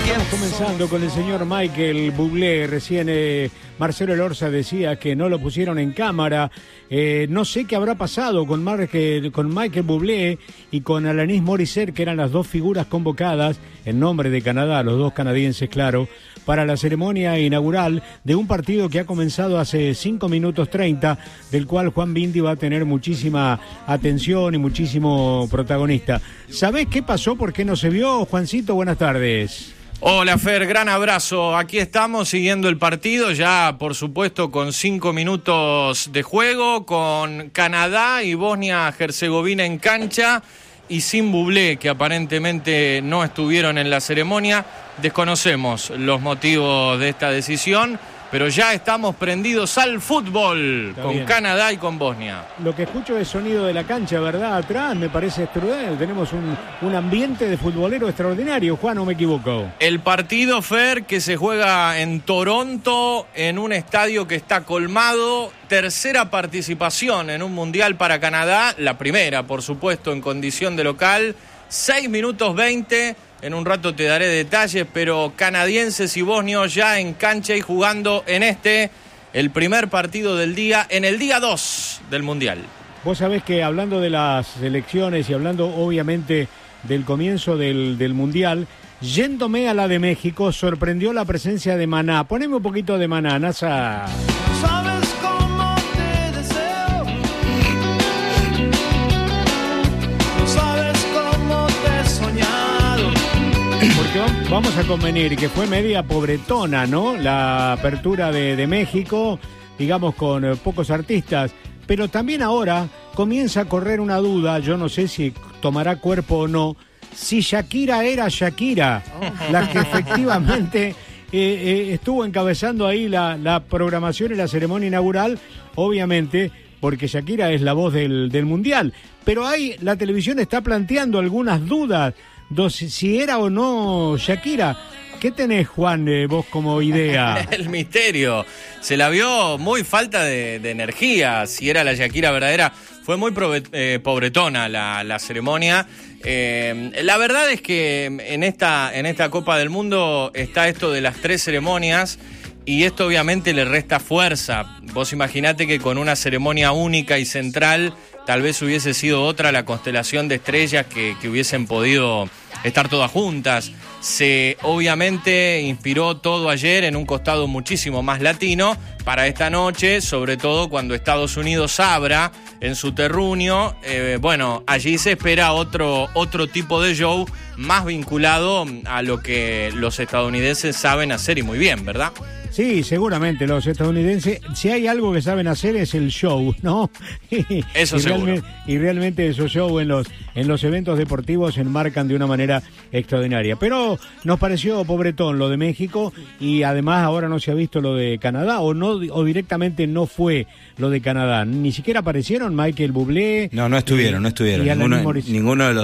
Estamos comenzando con el señor Michael Bublé. Recién Marcelo Elorza decía que no lo pusieron en cámara. No sé qué habrá pasado con Michael Bublé y con Alanis Morissette, que eran las dos figuras convocadas en nombre de Canadá, los dos canadienses, claro, para la ceremonia inaugural de un partido que ha comenzado hace 5 minutos 30, del cual Juan Bindi va a tener muchísima atención y muchísimo protagonista. ¿Sabés qué pasó? ¿Por qué no se vio? Juancito, buenas tardes. Hola Fer, gran abrazo. Aquí estamos siguiendo el partido, ya por supuesto con 5 minutos de juego, con Canadá y Bosnia-Herzegovina en cancha y sin Bublé, que aparentemente no estuvieron en la ceremonia. Desconocemos los motivos de esta decisión, pero ya estamos prendidos al fútbol. Está con bien. Canadá y con Bosnia. Lo que escucho es sonido de la cancha, ¿verdad? Atrás me parece extraordinario. Tenemos un ambiente de futbolero extraordinario, Juan, ¿no me equivoco? El partido, Fer, que se juega en Toronto, en un estadio que está colmado. Tercera participación en un mundial para Canadá. La primera, por supuesto, en condición de local. 6 minutos 20. En un rato te daré detalles, pero canadienses y bosnios ya en cancha y jugando en el primer partido del día, en el día 2 del Mundial. Vos sabés que hablando de las elecciones y hablando obviamente del comienzo del Mundial, yéndome a la de México, sorprendió la presencia de Maná. Poneme un poquito de Maná, Nasa. ¿Sabes cómo te deseo? No sabes cómo te he soñado. Porque vamos a convenir que fue media pobretona, ¿no? La apertura de México, digamos, con pocos artistas. Pero también ahora comienza a correr una duda, yo no sé si tomará cuerpo o no, si Shakira era Shakira, la que efectivamente estuvo encabezando ahí la programación y la ceremonia inaugural, obviamente, porque Shakira es la voz del Mundial. Pero ahí la televisión está planteando algunas dudas, si era o no Shakira. ¿Qué tenés, Juan, vos como idea? El misterio. Se la vio muy falta de energía. Si era la Shakira verdadera, fue muy pobretona la ceremonia. La verdad es que en esta Copa del Mundo está esto de las 3 ceremonias y esto obviamente le resta fuerza. Vos imaginate que con una ceremonia única y central tal vez hubiese sido otra la constelación de estrellas que hubiesen podido estar todas juntas. Se obviamente inspiró todo ayer en un costado muchísimo más latino para esta noche, sobre todo cuando Estados Unidos abra en su terruño. Bueno, allí se espera otro tipo de show más vinculado a lo que los estadounidenses saben hacer y muy bien, ¿verdad? Sí, seguramente los estadounidenses, si hay algo que saben hacer es el show, ¿no? Eso seguro. Y realmente esos shows en los eventos deportivos se enmarcan de una manera extraordinaria. Pero nos pareció pobretón lo de México y además ahora no se ha visto lo de Canadá o directamente no fue lo de Canadá. Ni siquiera aparecieron Michael Bublé. No estuvieron. Ninguno de los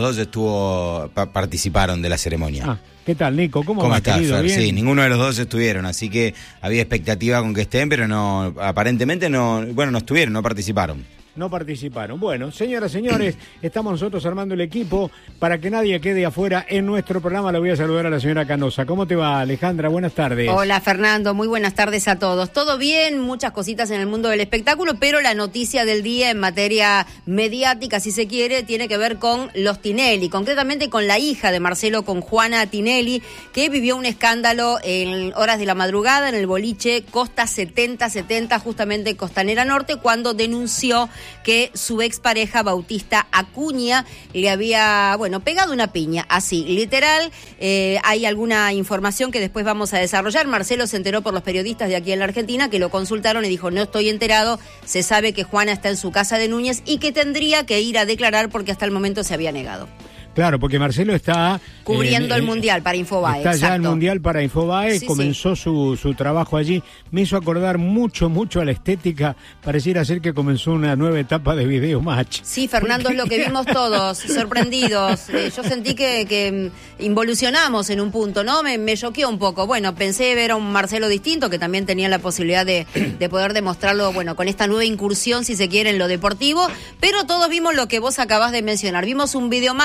dos participaron de la ceremonia. Ah. ¿Qué tal, Nico? ¿Cómo estás, Fer? ¿Bien? Sí, ninguno de los dos estuvieron, así que había expectativa con que estén, pero no, aparentemente no estuvieron, no participaron. No participaron. Bueno, señoras, señores, estamos nosotros armando el equipo para que nadie quede afuera en nuestro programa. Le voy a saludar a la señora Canosa. ¿Cómo te va, Alejandra? Buenas tardes. Hola, Fernando. Muy buenas tardes a todos. Todo bien, muchas cositas en el mundo del espectáculo, pero la noticia del día en materia mediática, si se quiere, tiene que ver con los Tinelli, concretamente con la hija de Marcelo, con Juana Tinelli, que vivió un escándalo en horas de la madrugada en el boliche Costa 7070, justamente Costanera Norte, cuando denunció que su expareja Bautista Acuña le había, pegado una piña, así, literal. Hay alguna información que después vamos a desarrollar. Marcelo se enteró por los periodistas de aquí en la Argentina que lo consultaron y dijo, no estoy enterado, se sabe que Juana está en su casa de Núñez y que tendría que ir a declarar porque hasta el momento se había negado. Claro, porque Marcelo está cubriendo el Mundial para Infobae. Está exacto. Ya el Mundial para Infobae, sí, comenzó sí. Su trabajo allí. Me hizo acordar mucho a la estética. Pareciera ser que comenzó una nueva etapa de Video Match. Sí, Fernando, es lo que vimos todos, sorprendidos. Yo sentí que involucionamos en un punto, ¿no? Me choqueó un poco. Bueno, pensé ver a un Marcelo distinto, que también tenía la posibilidad de poder demostrarlo, con esta nueva incursión, si se quiere, en lo deportivo. Pero todos vimos lo que vos acabás de mencionar. Vimos un Video Match de otra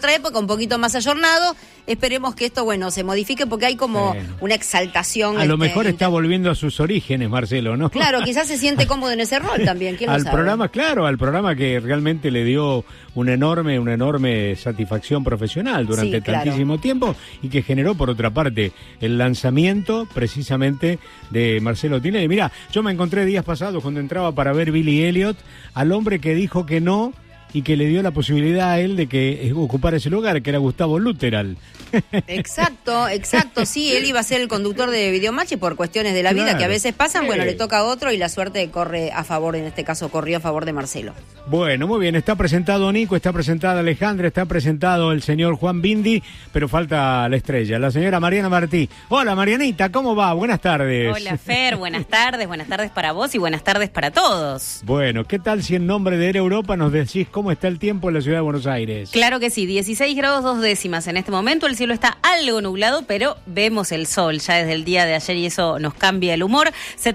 otra época, un poquito más ayornado. Esperemos que esto, bueno, se modifique porque hay como una exaltación. A lo mejor está volviendo a sus orígenes, Marcelo, ¿no? Claro, quizás se siente cómodo en ese rol también, ¿quién lo sabe? Al programa que realmente le dio una enorme satisfacción profesional durante tantísimo tiempo y que generó, por otra parte, el lanzamiento precisamente de Marcelo Tinelli. Mira, yo me encontré días pasados cuando entraba para ver Billy Elliot al hombre que dijo que no y que le dio la posibilidad a él de que ocupara ese lugar, que era Gustavo Luteral. Exacto, sí, él iba a ser el conductor de Videomatch y por cuestiones de la vida que a veces pasan, bueno, le toca a otro y la suerte corre a favor, en este caso corrió a favor de Marcelo. Bueno, muy bien, está presentado Nico, está presentada Alejandra, está presentado el señor Juan Bindi, pero falta la estrella, la señora Mariana Martí. Hola Marianita, ¿cómo va? Buenas tardes. Hola Fer, buenas tardes para vos y buenas tardes para todos. Bueno, ¿qué tal si en nombre de Era Europa nos decís cómo está el tiempo en la ciudad de Buenos Aires? Claro que sí, 16 grados 2 décimas en este momento, el cielo está algo nublado, pero vemos el sol ya desde el día de ayer y eso nos cambia el humor.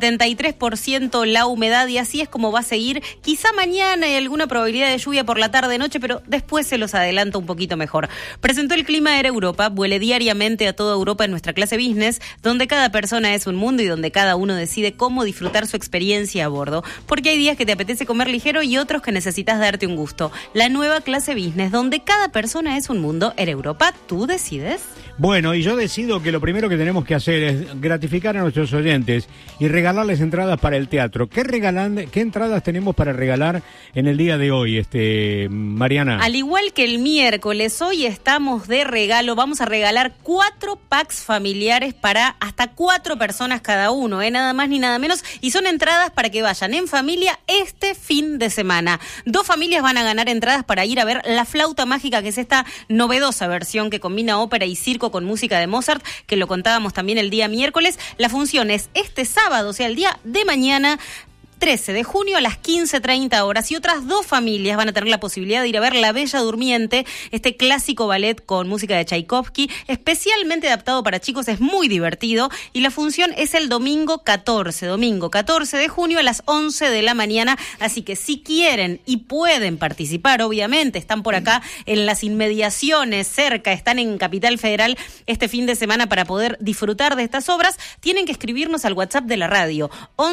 73% la humedad y así es como va a seguir. Quizá mañana hay alguna probabilidad de lluvia por la tarde-noche, pero después se los adelanto un poquito mejor. Presentó el clima Era Europa, vuele diariamente a toda Europa en nuestra clase business, donde cada persona es un mundo y donde cada uno decide cómo disfrutar su experiencia a bordo. Porque hay días que te apetece comer ligero y otros que necesitas darte un gusto. La nueva clase business, donde cada persona es un mundo. Era Europa, tú decides. Bueno, y yo decido que lo primero que tenemos que hacer es gratificar a nuestros oyentes y regalarles entradas para el teatro. ¿Qué entradas tenemos para regalar en el día de hoy, Mariana? Al igual que el miércoles, hoy estamos de regalo. Vamos a regalar 4 packs familiares para hasta 4 personas cada uno, nada más ni nada menos. Y son entradas para que vayan en familia este fin de semana. 2 familias van a ganar entradas para ir a ver La Flauta Mágica, que es esta novedosa versión que combina ópera y circo con música de Mozart, que lo contábamos también el día miércoles. La función es este sábado, o sea, el día de mañana, 13 de junio a las 15:30 horas, y otras 2 familias van a tener la posibilidad de ir a ver La Bella Durmiente, este clásico ballet con música de Tchaikovsky, especialmente adaptado para chicos, es muy divertido, y la función es el domingo 14 de junio a las 11 de la mañana, así que si quieren y pueden participar, obviamente, están por acá en las inmediaciones, cerca, están en Capital Federal este fin de semana para poder disfrutar de estas obras, tienen que escribirnos al WhatsApp de la radio,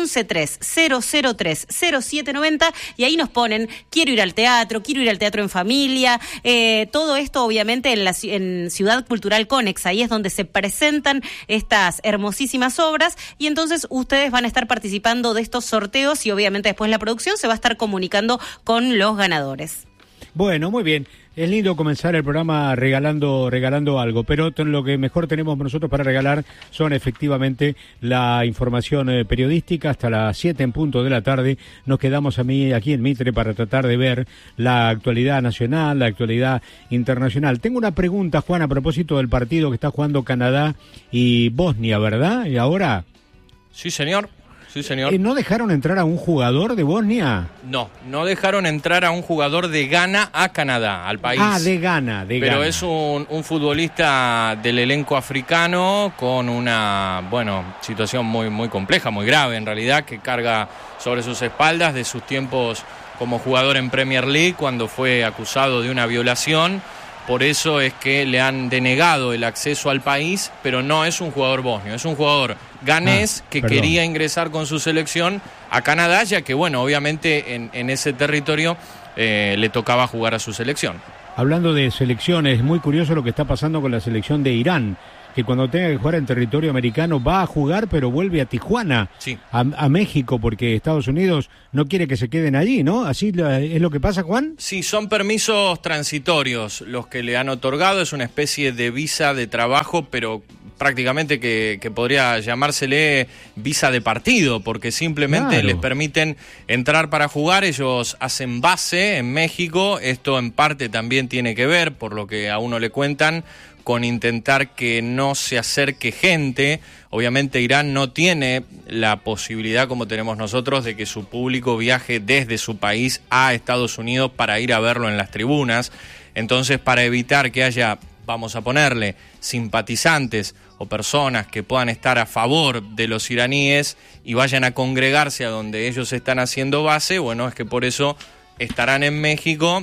1130030790, y ahí nos ponen, quiero ir al teatro en familia, todo esto obviamente en Ciudad Cultural Conex, ahí es donde se presentan estas hermosísimas obras, y entonces ustedes van a estar participando de estos sorteos y obviamente después la producción se va a estar comunicando con los ganadores. Bueno, muy bien. Es lindo comenzar el programa regalando algo, pero lo que mejor tenemos nosotros para regalar son efectivamente la información periodística. Hasta las 7 en punto de la tarde nos quedamos aquí en Mitre para tratar de ver la actualidad nacional, la actualidad internacional. Tengo una pregunta, Juan, a propósito del partido que está jugando Canadá y Bosnia, ¿verdad? ¿Y ahora? Sí, señor. Sí, señor. ¿No dejaron entrar a un jugador de Bosnia? No dejaron entrar a un jugador de Ghana a Canadá, al país. De Ghana. Pero es un futbolista del elenco africano con una, situación muy compleja, muy grave en realidad, que carga sobre sus espaldas de sus tiempos como jugador en Premier League cuando fue acusado de una violación. Por eso es que le han denegado el acceso al país, pero no es un jugador bosnio, es un jugador ganés que quería ingresar con su selección a Canadá, ya que, obviamente en ese territorio le tocaba jugar a su selección. Hablando de selecciones, es muy curioso lo que está pasando con la selección de Irán, que cuando tenga que jugar en territorio americano va a jugar, pero vuelve a Tijuana, sí, a México, porque Estados Unidos no quiere que se queden allí, ¿no? ¿Así es lo que pasa, Juan? Sí, son permisos transitorios los que le han otorgado, es una especie de visa de trabajo, pero prácticamente que podría llamársele visa de partido, porque simplemente les permiten entrar para jugar. Ellos hacen base en México, esto en parte también tiene que ver, por lo que a uno le cuentan, con intentar que no se acerque gente. Obviamente Irán no tiene la posibilidad, como tenemos nosotros, de que su público viaje desde su país a Estados Unidos para ir a verlo en las tribunas. Entonces, para evitar que haya, vamos a ponerle, simpatizantes o personas que puedan estar a favor de los iraníes y vayan a congregarse a donde ellos están haciendo base, es que por eso estarán en México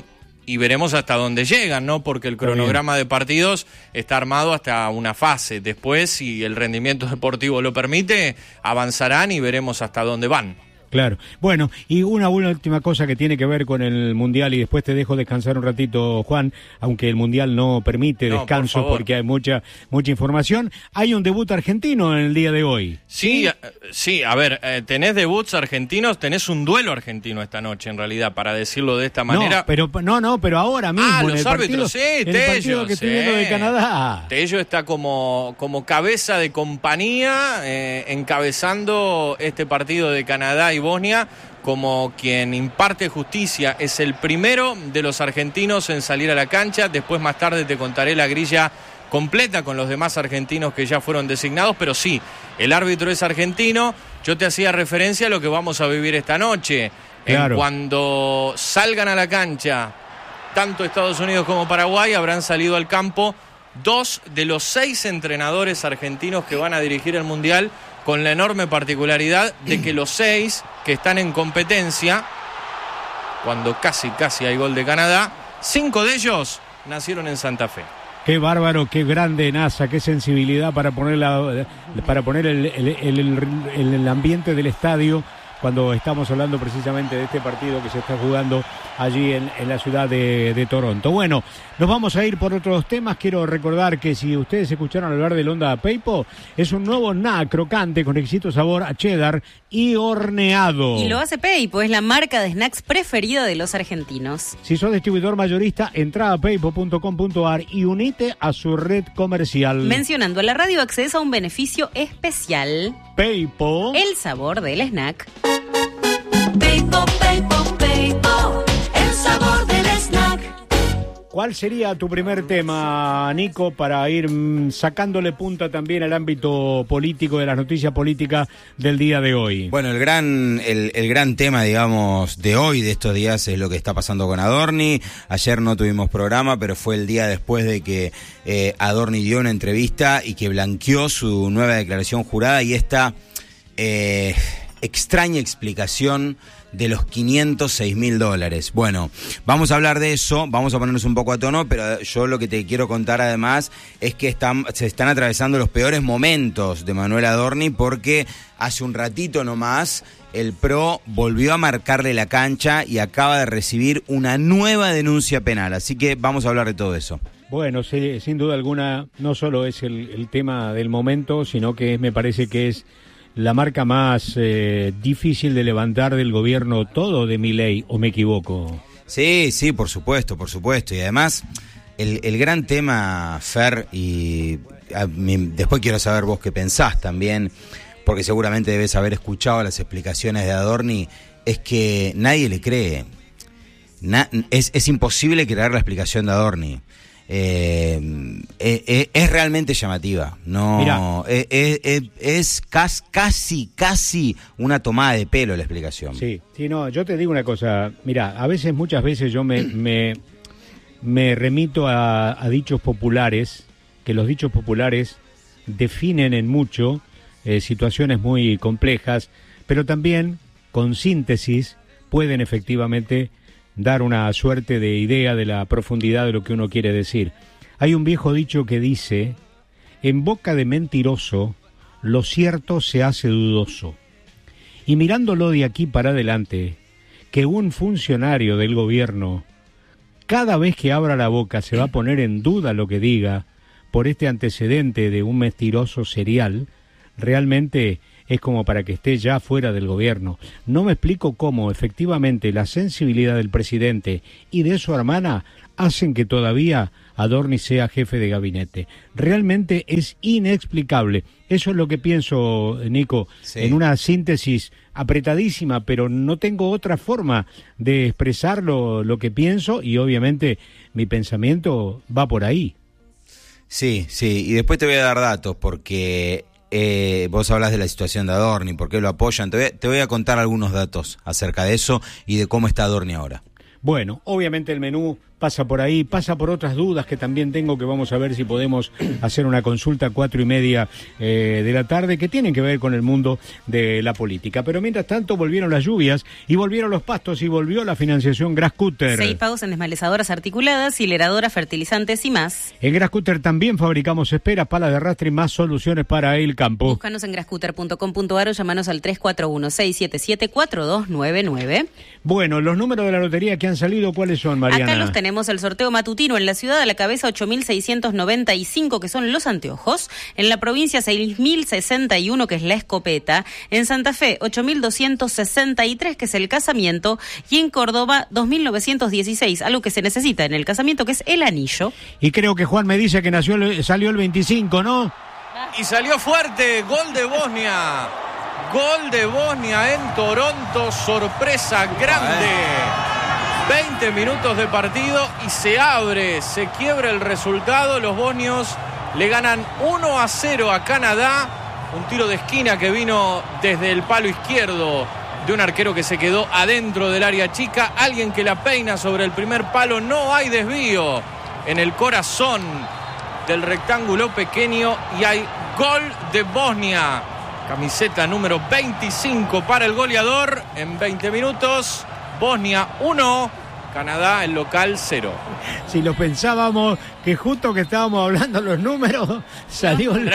y veremos hasta dónde llegan, ¿no? Porque el cronograma de partidos está armado hasta una fase. Después, si el rendimiento deportivo lo permite, avanzarán y veremos hasta dónde van. Claro. Bueno, y una última cosa que tiene que ver con el Mundial, y después te dejo descansar un ratito, Juan, aunque el Mundial no permite descanso porque hay mucha información. Hay un debut argentino en el día de hoy. Sí, a ver, tenés debuts argentinos, tenés un duelo argentino esta noche, en realidad, para decirlo de esta manera. No, pero ahora mismo en los el árbitros, partido, el partido que estoy viendo de Canadá. Tello está como cabeza de compañía, encabezando este partido de Canadá y Bosnia, como quien imparte justicia. Es el primero de los argentinos en salir a la cancha. Después, más tarde, te contaré la grilla completa con los demás argentinos que ya fueron designados, pero sí, el árbitro es argentino. Yo te hacía referencia a lo que vamos a vivir esta noche. Claro. Cuando salgan a la cancha, tanto Estados Unidos como Paraguay, habrán salido al campo 2 de los 6 entrenadores argentinos que van a dirigir el Mundial, con la enorme particularidad de que los 6 que están en competencia, cuando casi hay gol de Canadá, 5 de ellos nacieron en Santa Fe. Qué bárbaro, qué grande NASA, qué sensibilidad para poner el ambiente del estadio cuando estamos hablando precisamente de este partido que se está jugando allí en la ciudad de Toronto. Bueno, nos vamos a ir por otros temas. Quiero recordar que si ustedes escucharon hablar del Onda Peipo, es un nuevo snack crocante con exquisito sabor a cheddar y horneado. Y lo hace Peipo, es la marca de snacks preferida de los argentinos. Si sos distribuidor mayorista, entra a peipo.com.ar y unite a su red comercial. Mencionando a la radio, accedes a un beneficio especial. Peipo, el sabor del snack. Peipo, Peipo, Peipo, el sabor del snack. ¿Cuál sería tu primer tema, Nico, para ir sacándole punta también al ámbito político, de las noticias políticas del día de hoy? Bueno, el gran tema, digamos, de hoy, de estos días, es lo que está pasando con Adorni. Ayer no tuvimos programa, pero fue el día después de que Adorni dio una entrevista y que blanqueó su nueva declaración jurada y esta extraña explicación de los $506.000. Bueno, vamos a hablar de eso, vamos a ponernos un poco a tono, pero yo lo que te quiero contar además es que se están atravesando los peores momentos de Manuel Adorni, porque hace un ratito nomás el PRO volvió a marcarle la cancha y acaba de recibir una nueva denuncia penal, así que vamos a hablar de todo eso. Bueno, sí, sin duda alguna, no solo es el tema del momento, sino que me parece que es la marca más difícil de levantar del gobierno todo de Milei, ¿o me equivoco? Sí, por supuesto. Y además, el gran tema, Fer, y después quiero saber vos qué pensás también, porque seguramente debes haber escuchado las explicaciones de Adorni, es que nadie le cree. Es imposible creer la explicación de Adorni. Es realmente llamativa. No, mirá, es casi una tomada de pelo la explicación. Sí, no, yo te digo una cosa. Mira, muchas veces yo me remito a dichos populares, que los dichos populares definen en mucho situaciones muy complejas, pero también con síntesis pueden efectivamente dar una suerte de idea de la profundidad de lo que uno quiere decir. Hay un viejo dicho que dice: en boca de mentiroso, lo cierto se hace dudoso. Y mirándolo de aquí para adelante, que un funcionario del gobierno, cada vez que abra la boca, se va a poner en duda lo que diga por este antecedente de un mentiroso serial, realmente es como para que esté ya fuera del gobierno. No me explico cómo efectivamente la sensibilidad del presidente y de su hermana hacen que todavía Adorni sea jefe de gabinete. Realmente es inexplicable. Eso es lo que pienso, Nico, sí, en una síntesis apretadísima, pero no tengo otra forma de expresar lo que pienso, y obviamente mi pensamiento va por ahí. Sí, y después te voy a dar datos, porque vos hablas de la situación de Adorni, por qué lo apoyan. Te voy a contar algunos datos acerca de eso y de cómo está Adorni ahora. Bueno, obviamente el menú pasa por ahí, pasa por otras dudas que también tengo, que vamos a ver si podemos hacer una consulta a 4:30 de la tarde, que tienen que ver con el mundo de la política. Pero mientras tanto volvieron las lluvias y volvieron los pastos y volvió la financiación Grascutter. 6 pagos en desmalezadoras articuladas, hileradoras, fertilizantes y más. En Grascutter también fabricamos esperas, palas de arrastre y más soluciones para el campo. Búscanos en grascutter.com.ar o llamanos al 341-677-4299. Bueno, los números de la lotería que han salido, ¿cuáles son, Mariana? Acá los tenemos: el sorteo matutino en la ciudad, a la cabeza 8.695, que son los anteojos. En la provincia 6.061, que es la escopeta. En Santa Fe 8.263, que es el casamiento. Y en Córdoba 2.916, algo que se necesita en el casamiento, que es el anillo. Y creo que Juan me dice que salió el 25, ¿no? Y salió fuerte, gol de Bosnia. Gol de Bosnia en Toronto, sorpresa grande. 20 minutos de partido y se quiebra el resultado. Los bosnios le ganan 1-0 a Canadá. Un tiro de esquina que vino desde el palo izquierdo de un arquero que se quedó adentro del área chica. Alguien que la peina sobre el primer palo. No hay desvío en el corazón del rectángulo pequeño y hay gol de Bosnia. Camiseta número 25 para el goleador. En 20 minutos, Bosnia 1, Canadá el local 0. Si lo pensábamos, que justo que estábamos hablando los números, salió el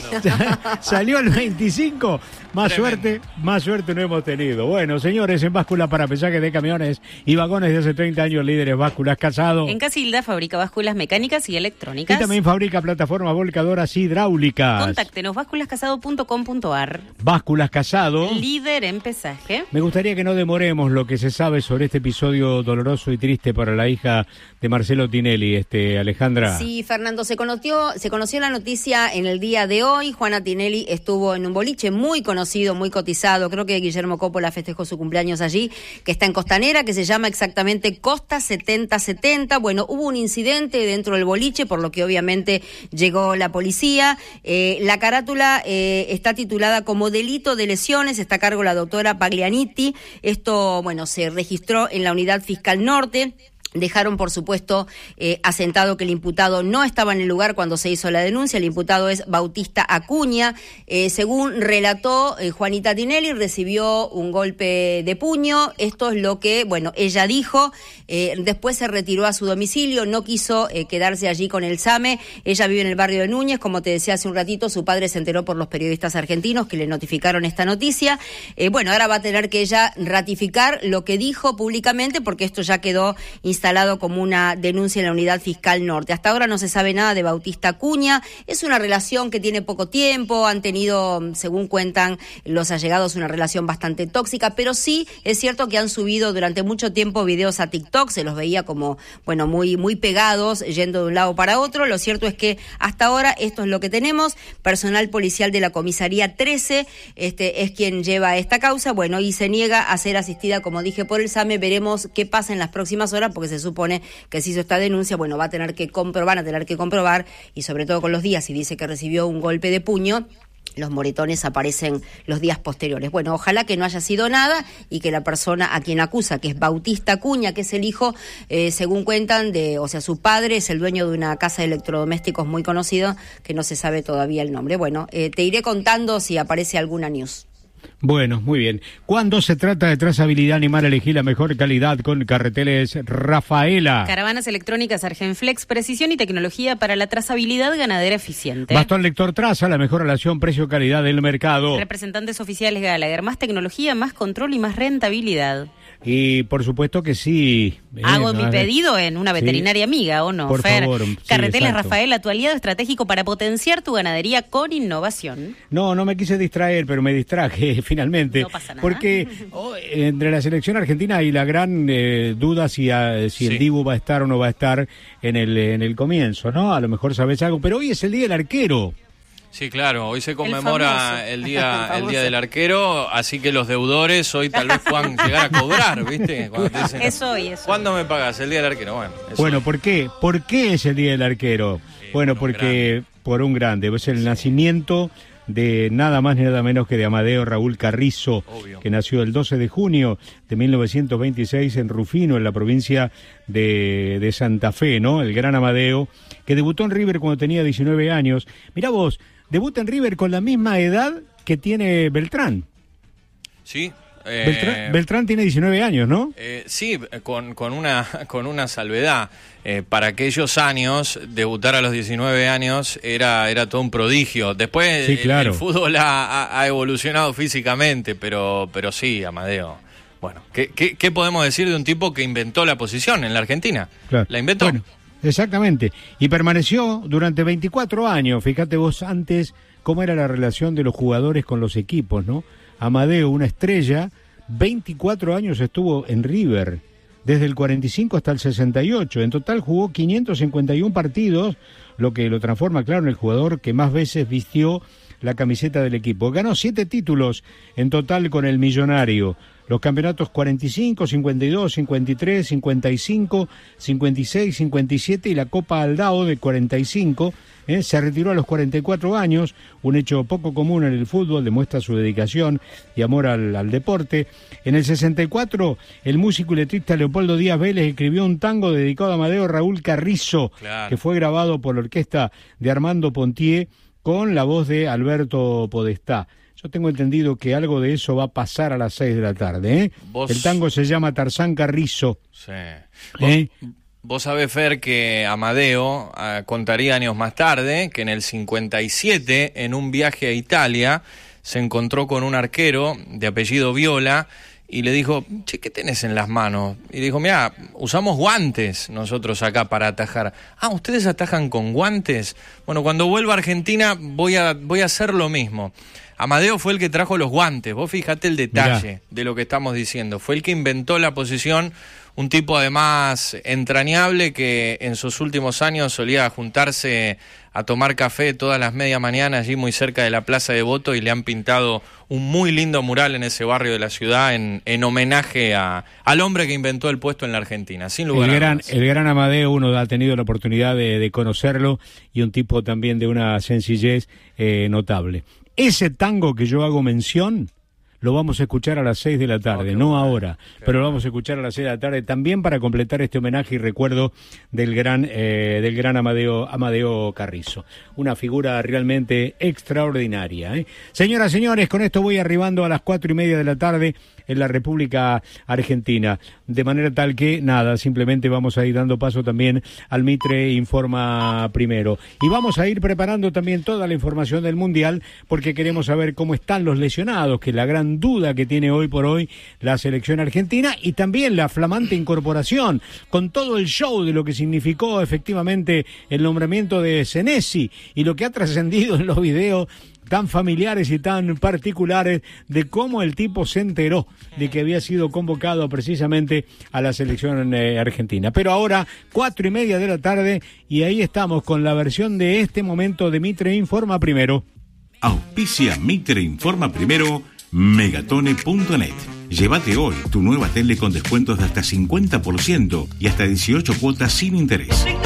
25. Más suerte no hemos tenido. Bueno, señores, en báscula para pesaje de camiones y vagones de hace 30 años, líderes Básculas Casado. En Casilda fabrica básculas mecánicas y electrónicas. Y también fabrica plataformas volcadoras hidráulicas. Contáctenos, básculascasado.com.ar. Básculas Casado, líder en pesaje. Me gustaría que no demoremos lo que se sabe sobre este episodio doloroso y triste para la hija de Marcelo Tinelli, Alejandra. Sí, Fernando, se conoció la noticia en el día de hoy. Juana Tinelli estuvo en un boliche muy conocido, muy cotizado, creo que Guillermo Coppola festejó su cumpleaños allí, que está en Costanera, que se llama exactamente Costa 7070. Bueno, hubo un incidente dentro del boliche, por lo que obviamente llegó la policía. La carátula está titulada como delito de lesiones, está a cargo la doctora Paglianiti. Esto, bueno, se registró en la Unidad Fiscal Norte. Dejaron, por supuesto, asentado que el imputado no estaba en el lugar cuando se hizo la denuncia. El imputado es Bautista Acuña. Según relató Juanita Tinelli, recibió un golpe de puño. Esto es lo que, bueno, ella dijo. Después se retiró a su domicilio, no quiso quedarse allí con el SAME. Ella vive en el barrio de Núñez. Como te decía hace un ratito, su padre se enteró por los periodistas argentinos que le notificaron esta noticia. Bueno, ahora va a tener que ella ratificar lo que dijo públicamente, porque esto ya quedó instalado como una denuncia en la Unidad Fiscal Norte. Hasta ahora no se sabe nada de Bautista Acuña. Es una relación que tiene poco tiempo, han tenido, según cuentan los allegados, una relación bastante tóxica, pero sí es cierto que han subido durante mucho tiempo videos a TikTok, se los veía como, bueno, muy pegados, yendo de un lado para otro. Lo cierto es que hasta ahora esto es lo que tenemos. Personal policial de la comisaría 13 es quien lleva esta causa, bueno, y se niega a ser asistida, como dije, por el SAME. Veremos qué pasa en las próximas horas, porque se supone que se hizo esta denuncia. Bueno, van a tener que comprobar, y sobre todo con los días, si dice que recibió un golpe de puño, los moretones aparecen los días posteriores. Bueno, ojalá que no haya sido nada y que la persona a quien acusa, que es Bautista Acuña, que es el hijo, según cuentan, su padre es el dueño de una casa de electrodomésticos muy conocido, que no se sabe todavía el nombre. Bueno, te iré contando si aparece alguna news. Bueno, muy bien. Cuando se trata de trazabilidad animal, elegí la mejor calidad con Carreteles Rafaela. Caravanas electrónicas Argenflex, precisión y tecnología para la trazabilidad ganadera eficiente. Bastón lector traza, la mejor relación precio-calidad del mercado. Representantes oficiales Gallagher, más tecnología, más control y más rentabilidad. Y por supuesto que sí. Hago mi pedido en una veterinaria amiga, ¿o no, por Fer? favor. Carreteles sí, Rafaela, tu aliado estratégico para potenciar tu ganadería con innovación. No me quise distraer, pero me distraje finalmente. No pasa nada. Porque entre la selección argentina hay la gran duda si el Dibu va a estar o no va a estar en el comienzo, ¿no? A lo mejor sabes algo, pero hoy es el día del arquero. Sí, claro, hoy se conmemora el día del arquero, así que los deudores hoy tal vez puedan llegar a cobrar, ¿viste? Cuando te dicen, es hoy. ¿cuándo me pagas? El día del arquero. Bueno, ¿por qué? ¿Por qué es el día del arquero? Sí, bueno, porque por un grande. Es el nacimiento de nada más ni nada menos que de Amadeo Raúl Carrizo, Obvio. que nació el 12 de junio de 1926 en Rufino, en la provincia de Santa Fe, ¿no? El gran Amadeo, que debutó en River cuando tenía 19 años. Mirá vos, debuta en River con la misma edad que tiene Beltrán. Sí. Beltrán tiene 19 años, ¿no? Sí, con una salvedad. Para aquellos años, debutar a los 19 años era todo un prodigio. Después Sí, claro. el fútbol ha evolucionado físicamente, pero sí, Amadeo. Bueno, ¿qué podemos decir de un tipo que inventó la posición en la Argentina? Claro. La inventó. Bueno, exactamente. Y permaneció durante 24 años. Fíjate vos antes cómo era la relación de los jugadores con los equipos, ¿no? Amadeo, una estrella, 24 años estuvo en River, desde el 45 hasta el 68. En total jugó 551 partidos, lo que lo transforma, claro, en el jugador que más veces vistió la camiseta del equipo. Ganó 7 títulos en total con el Millonario. Los campeonatos 45, 52, 53, 55, 56, 57 y la Copa Aldao de 45. Se retiró a los 44 años, un hecho poco común en el fútbol, demuestra su dedicación y amor al deporte. En el 64, el músico y letrista Leopoldo Díaz Vélez escribió un tango dedicado a Amadeo Raúl Carrizo, Claro. que fue grabado por la orquesta de Armando Pontier con la voz de Alberto Podestá. Yo tengo entendido que algo de eso va a pasar a las 6 de la tarde, ¿eh? Vos- El tango se llama Tarzán Carrizo. Sí. ¿Eh? Vos sabés, Fer, que Amadeo contaría años más tarde que en el 57, en un viaje a Italia, se encontró con un arquero de apellido Viola y le dijo, che, ¿qué tenés en las manos? Y dijo, mira, usamos guantes nosotros acá para atajar. Ah, ¿ustedes atajan con guantes? Bueno, cuando vuelva a Argentina voy a hacer lo mismo. Amadeo fue el que trajo los guantes, vos fijate el detalle Mirá. de lo que estamos diciendo. Fue el que inventó la posición, un tipo además entrañable que en sus últimos años solía juntarse a tomar café todas las media mañana allí muy cerca de la Plaza de Voto y le han pintado un muy lindo mural en ese barrio de la ciudad en homenaje al hombre que inventó el puesto en la Argentina, sin lugar a dudas. El gran Amadeo, uno ha tenido la oportunidad de conocerlo y un tipo también de una sencillez notable. Ese tango que yo hago mención lo vamos a escuchar a las 6 de la tarde, no ahora, pero lo vamos a escuchar a las 6 de la tarde también para completar este homenaje y recuerdo del gran Amadeo Carrizo. Una figura realmente extraordinaria, ¿eh? Señoras, señores, con esto voy arribando a las 4:30 de la tarde en la República Argentina, de manera tal que, nada, simplemente vamos a ir dando paso también al Mitre Informa Primero. Y vamos a ir preparando también toda la información del Mundial, porque queremos saber cómo están los lesionados, que es la gran duda que tiene hoy por hoy la selección argentina, y también la flamante incorporación, con todo el show de lo que significó efectivamente el nombramiento de Senesi, y lo que ha trascendido en los videos tan familiares y tan particulares de cómo el tipo se enteró de que había sido convocado precisamente a la selección argentina. Pero ahora, 4:30 de la tarde, y ahí estamos con la versión de este momento de Mitre Informa Primero. Auspicia Mitre Informa Primero, Megatone.net. Llévate hoy tu nueva tele con descuentos de hasta 50% y hasta 18 cuotas sin interés.